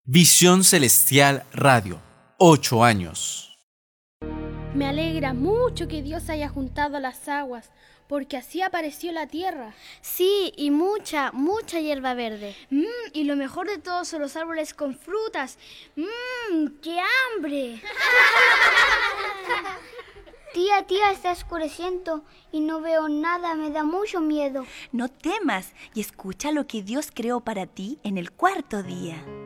Visión Celestial Radio, 8 años. Me alegra mucho que Dios haya juntado las aguas, porque así apareció la tierra. Sí, y mucha hierba verde. Y lo mejor de todo son los árboles con frutas. ¡Qué hambre! Tía, está oscureciendo y no veo nada, me da mucho miedo. No temas y escucha lo que Dios creó para ti en el cuarto día.